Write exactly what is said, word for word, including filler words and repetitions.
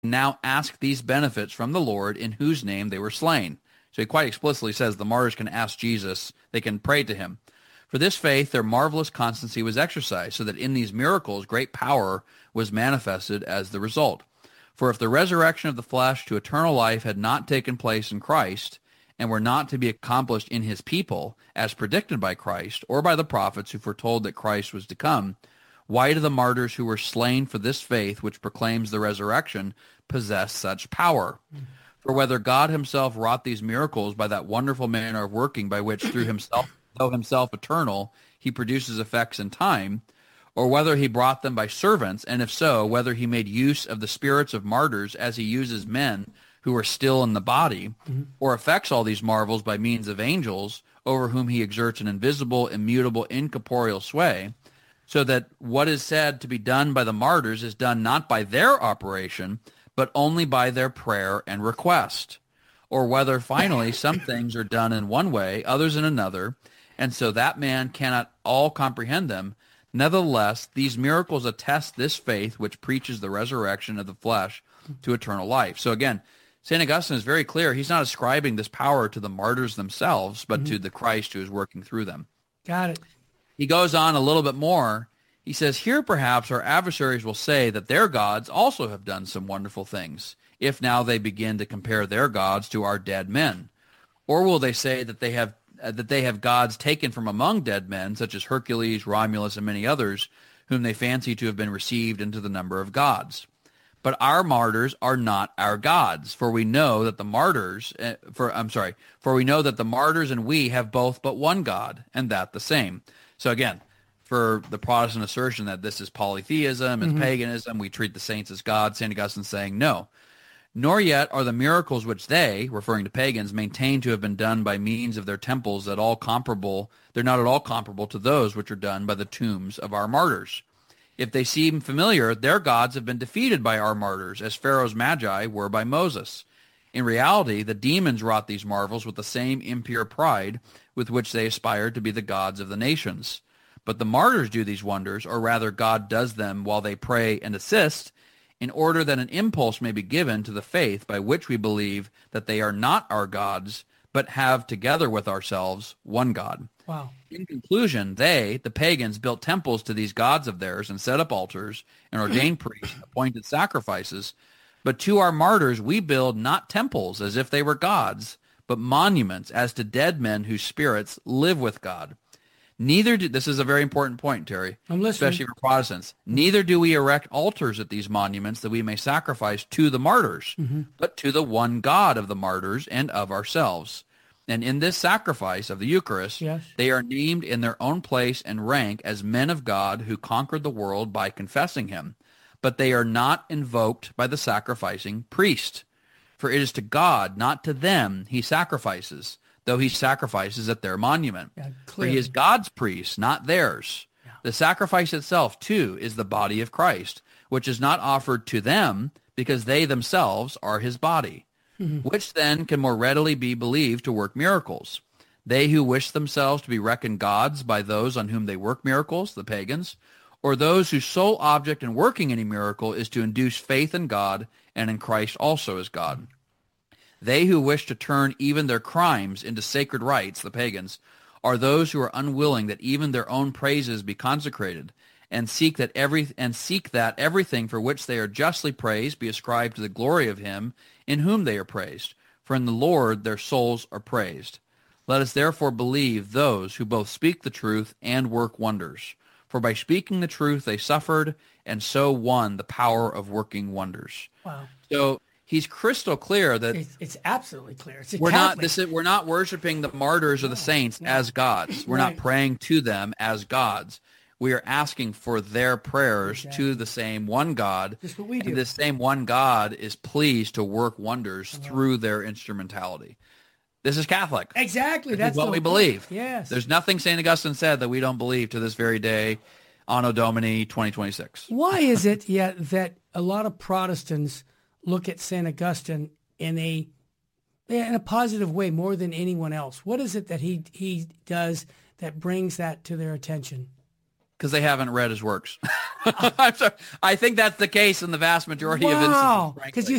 now ask these benefits from the Lord in whose name they were slain. So he quite explicitly says the martyrs can ask Jesus, they can pray to him. For this faith, their marvelous constancy was exercised, so that in these miracles great power was manifested as the result. For if the resurrection of the flesh to eternal life had not taken place in Christ, and were not to be accomplished in his people, as predicted by Christ, or by the prophets who foretold that Christ was to come, why do the martyrs who were slain for this faith, which proclaims the resurrection, possess such power? Mm-hmm. For whether God himself wrought these miracles by that wonderful manner of working by which through himself, though himself eternal, he produces effects in time, or whether he brought them by servants, and if so, whether he made use of the spirits of martyrs as he uses men who are still in the body, mm-hmm. or effects all these marvels by means of angels, over whom he exerts an invisible, immutable, incorporeal sway, so that what is said to be done by the martyrs is done not by their operation, but only by their prayer and request. Or whether finally some things are done in one way, others in another, and so that man cannot all comprehend them. Nevertheless, these miracles attest this faith which preaches the resurrection of the flesh to eternal life. So again, Saint Augustine is very clear. He's not ascribing this power to the martyrs themselves, but mm-hmm. to the Christ who is working through them. Got it. He goes on a little bit more. He says, here perhaps our adversaries will say that their gods also have done some wonderful things, if now they begin to compare their gods to our dead men. Or will they say that they have uh, that they have gods taken from among dead men, such as Hercules, Romulus, and many others, whom they fancy to have been received into the number of gods? But our martyrs are not our gods, for we know that the martyrs, uh, for I'm sorry, for we know that the martyrs and we have both but one God, and that the same. So again, for the Protestant assertion that this is polytheism, is mm-hmm. paganism, we treat the saints as gods, Saint Augustine saying no. Nor yet are the miracles which they, referring to pagans, maintain to have been done by means of their temples at all comparable, they're not at all comparable to those which are done by the tombs of our martyrs. If they seem familiar, their gods have been defeated by our martyrs, as Pharaoh's magi were by Moses. In reality, the demons wrought these marvels with the same impure pride with which they aspired to be the gods of the nations. But the martyrs do these wonders, or rather God does them while they pray and assist, in order that an impulse may be given to the faith by which we believe that they are not our gods, but have together with ourselves one God. Wow. In conclusion, they, the pagans, built temples to these gods of theirs and set up altars and ordained priests, appointed sacrifices. But to our martyrs we build not temples as if they were gods, but monuments as to dead men whose spirits live with God. Neither do, this is a very important point, Terry, I'm listening. Especially for Protestants. Neither do we erect altars at these monuments that we may sacrifice to the martyrs, mm-hmm. but to the one God of the martyrs and of ourselves. And in this sacrifice of the Eucharist, yes. they are named in their own place and rank as men of God who conquered the world by confessing him. But they are not invoked by the sacrificing priest. For it is to God, not to them, he sacrifices, though he sacrifices at their monument. Yeah, For he is God's priest, not theirs. Yeah. The sacrifice itself, too, is the body of Christ, which is not offered to them because they themselves are his body. Which then can more readily be believed to work miracles? They who wish themselves to be reckoned gods by those on whom they work miracles, the pagans, or those whose sole object in working any miracle is to induce faith in God and in Christ also as God. They who wish to turn even their crimes into sacred rites, the pagans, are those who are unwilling that even their own praises be consecrated, and seek that every and seek that everything for which they are justly praised be ascribed to the glory of him in whom they are praised. For in the Lord their souls are praised. Let us therefore believe those who both speak the truth and work wonders. For by speaking the truth they suffered, and so won the power of working wonders. Wow. So he's crystal clear that it's, it's absolutely clear. It's we're not this is, we're not worshiping the martyrs or the saints no. as gods. We're right. not praying to them as gods. We are asking for their prayers exactly. to the same one God. Just what we do. And this same one God is pleased to work wonders oh. through their instrumentality. This is Catholic. Exactly. This That's is what the we point. believe. Yes. There's nothing Saint Augustine said that we don't believe to this very day, Anno Domini twenty twenty-six. Why is it yet that a lot of Protestants look at Saint Augustine in a in a positive way more than anyone else? What is it that he he does that brings that to their attention? Because they haven't read his works. I'm sorry. I think that's the case in the vast majority of Wow. instances. Because Frankly.